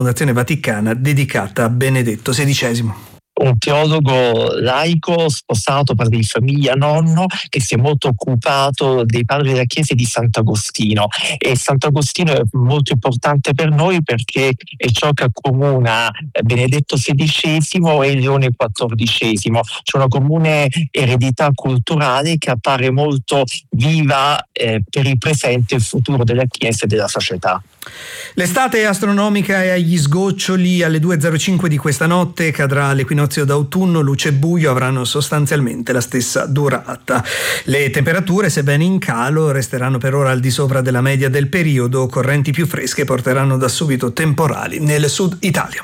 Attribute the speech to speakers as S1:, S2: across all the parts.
S1: Fondazione Vaticana dedicata a Benedetto XVI.
S2: Un teologo laico, sposato, padre di famiglia, nonno, che si è molto occupato dei padri della Chiesa di Sant'Agostino. E Sant'Agostino è molto importante per noi perché è ciò che accomuna Benedetto XVI e Leone XIV. C'è una comune eredità culturale che appare molto viva per il presente e il futuro della Chiesa e della società.
S1: L'estate astronomica è agli sgoccioli. Alle 2:05 di questa notte cadrà l'equinozio d'autunno. Luce e buio avranno sostanzialmente la stessa durata. Le temperature, sebbene in calo, resteranno per ora al di sopra della media del periodo. Correnti più fresche porteranno da subito temporali nel sud Italia.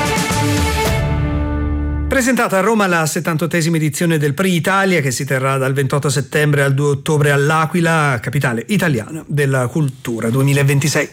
S1: Presentata a Roma la 78esima edizione del PRI Italia, che si terrà dal 28 settembre al 2 ottobre all'Aquila, capitale italiana della cultura 2026.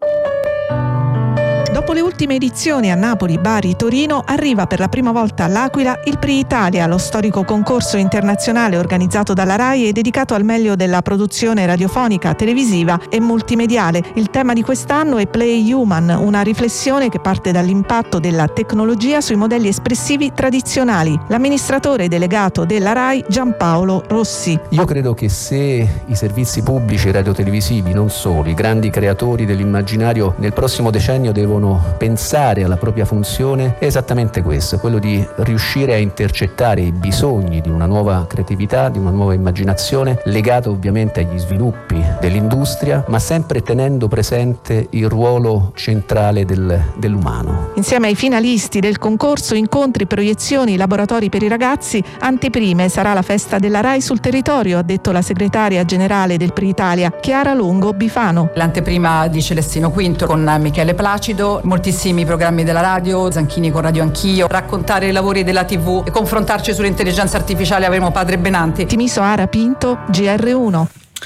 S3: Dopo le ultime edizioni a Napoli, Bari, Torino, arriva per la prima volta all'Aquila il PRI Italia, lo storico concorso internazionale organizzato dalla RAI e dedicato al meglio della produzione radiofonica, televisiva e multimediale. Il tema di quest'anno è Play Human, una riflessione che parte dall'impatto della tecnologia sui modelli espressivi tradizionali. L'amministratore delegato della RAI, Giampaolo Rossi.
S4: Io credo che se i servizi pubblici radiotelevisivi, non solo, i grandi creatori dell'immaginario nel prossimo decennio devono pensare alla propria funzione, è esattamente questo, quello di riuscire a intercettare i bisogni di una nuova creatività, di una nuova immaginazione, legata ovviamente agli sviluppi dell'industria, ma sempre tenendo presente il ruolo centrale dell'umano.
S3: Insieme ai finalisti del concorso, incontri, proiezioni, laboratori per i ragazzi, anteprime, sarà la festa della RAI sul territorio, ha detto la segretaria generale del PRI Italia, Chiara Longo Bifano.
S5: L'anteprima di Celestino V con Michele Placido, moltissimi programmi della radio, Zanchini con Radio Anch'io, raccontare i lavori della TV e confrontarci sull'intelligenza artificiale avremo Padre Benanti.
S3: Timiso Ara Pinto, GR1.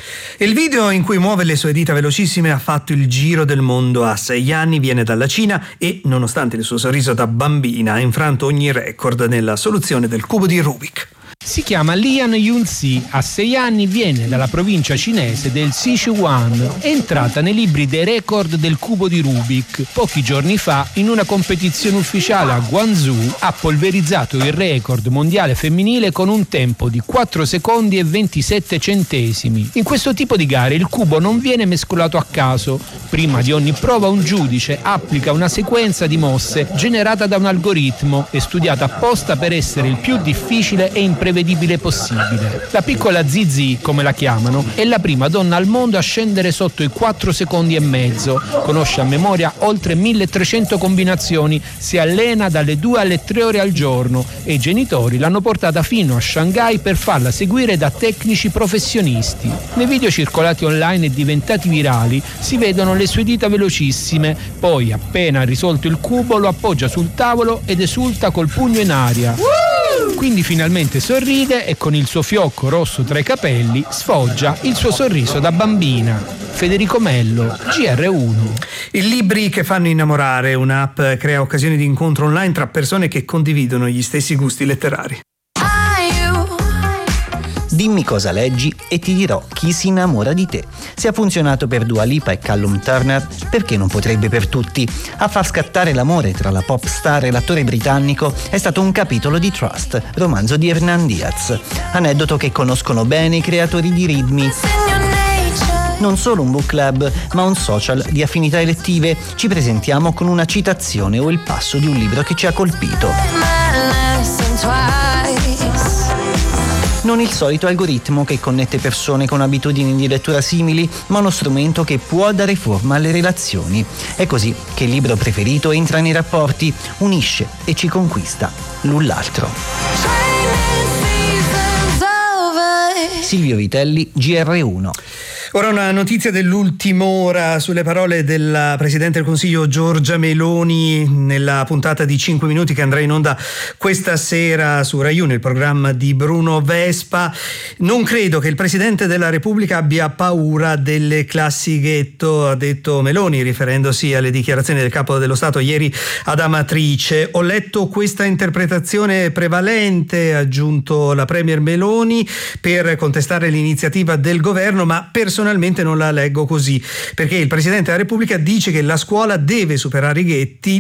S1: Il video in cui muove le sue dita velocissime ha fatto il giro del mondo. A 6 anni viene dalla Cina e, nonostante il suo sorriso da bambina, ha infranto ogni record nella soluzione del cubo di Rubik.
S6: Si chiama Lian Yunzi, a 6 anni viene dalla provincia cinese del Sichuan, è entrata nei libri dei record del cubo di Rubik. Pochi giorni fa, in una competizione ufficiale a Guangzhou, ha polverizzato il record mondiale femminile con un tempo di 4 secondi e 27 centesimi. In questo tipo di gare il cubo non viene mescolato a caso. Prima di ogni prova un giudice applica una sequenza di mosse generata da un algoritmo e studiata apposta per essere il più difficile e imprevedibile possibile. La piccola Zizi, come la chiamano, è la prima donna al mondo a scendere sotto i 4 secondi e mezzo. Conosce a memoria oltre 1300 combinazioni, si allena dalle 2 alle 3 ore al giorno e i genitori l'hanno portata fino a Shanghai per farla seguire da tecnici professionisti. Nei video circolati online e diventati virali si vedono le sue dita velocissime, poi appena risolto il cubo lo appoggia sul tavolo ed esulta col pugno in aria. Quindi finalmente sorride e con il suo fiocco rosso tra i capelli sfoggia il suo sorriso da bambina. Federico Mello, GR1.
S1: I libri che fanno innamorare, un'app crea occasioni di incontro online tra persone che condividono gli stessi gusti letterari.
S7: Dimmi cosa leggi e ti dirò chi si innamora di te. Se ha funzionato per Dua Lipa e Callum Turner, perché non potrebbe per tutti? A far scattare l'amore tra la pop star e l'attore britannico è stato un capitolo di Trust, romanzo di Hernán Diaz. Aneddoto che conoscono bene i creatori di ritmi. Non solo un book club, ma un social di affinità elettive. Ci presentiamo con una citazione o il passo di un libro che ci ha colpito. Non il solito algoritmo che connette persone con abitudini di lettura simili, ma uno strumento che può dare forma alle relazioni. È così che il libro preferito entra nei rapporti, unisce e ci conquista l'un l'altro. Silvio Vitelli, GR1.
S1: Ora una notizia dell'ultima ora sulle parole della Presidente del Consiglio Giorgia Meloni nella puntata di 5 minuti che andrà in onda questa sera su Rai 1, il programma di Bruno Vespa. Non credo che il Presidente della Repubblica abbia paura delle classi ghetto, ha detto Meloni, riferendosi alle dichiarazioni del Capo dello Stato ieri ad Amatrice. Ho letto questa interpretazione prevalente, ha aggiunto la Premier Meloni, per contestare l'iniziativa del governo, ma personalmente personalmente non la leggo così, perché il Presidente della Repubblica dice che la scuola deve superare i ghetti,